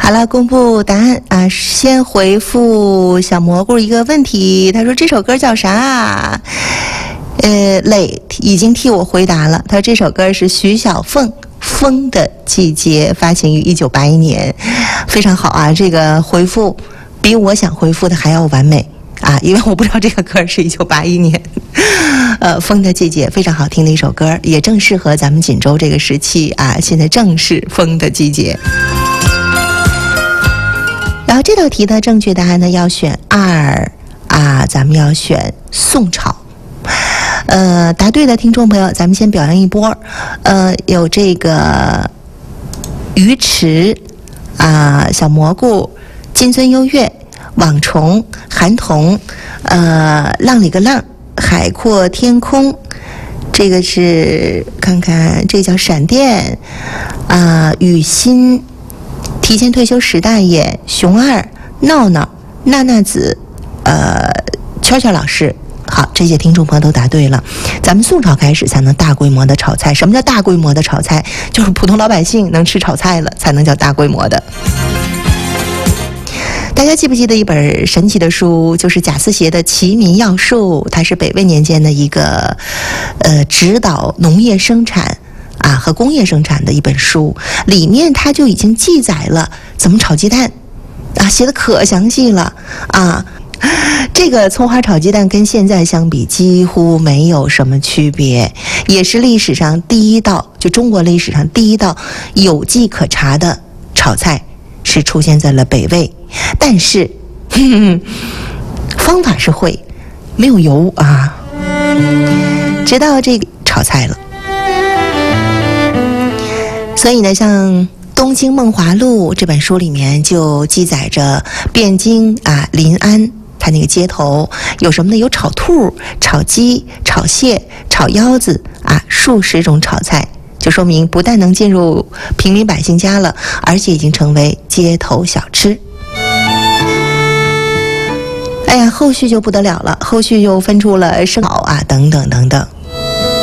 好了，公布答案啊！先回复小蘑菇一个问题，他说这首歌叫啥？磊已经替我回答了，他说这首歌是徐小凤《风的季节》，发行于1981年，非常好啊！这个回复比我想回复的还要完美啊！因为我不知道这个歌是1981年，风的季节非常好听的一首歌，也正适合咱们锦州这个时期啊！现在正是风的季节。然后这道题的正确答案呢，要选2啊，咱们要选宋朝。答对的听众朋友，咱们先表扬一波。有这个鱼池啊、小蘑菇、金樽优越、网虫、韩童、浪里个浪、海阔天空。这个是看看，这叫闪电啊、雨欣。提前退休石大爷、熊二、闹闹、娜娜子、圈圈老师，好，这些听众朋友都答对了。咱们宋朝开始才能大规模的炒菜。什么叫大规模的炒菜？就是普通老百姓能吃炒菜了，才能叫大规模的。大家记不记得一本神奇的书，就是贾思勰的《齐民要术》，它是北魏年间的一个指导农业生产啊和工业生产的一本书，里面它就已经记载了怎么炒鸡蛋啊，写的可详细了啊。这个葱花炒鸡蛋跟现在相比几乎没有什么区别，也是历史上第一道，就中国历史上第一道有迹可查的炒菜，是出现在了北魏。但是方法是会，没有油啊，直到这个炒菜了。所以呢，像《东京梦华录》这本书里面就记载着汴京啊、临安，它那个街头有什么呢？有炒兔、炒鸡、炒蟹、炒腰子啊，数十种炒菜，就说明不但能进入平民百姓家了，而且已经成为街头小吃。哎呀，后续就不得了了，后续又分出了生蚝啊，等等等等。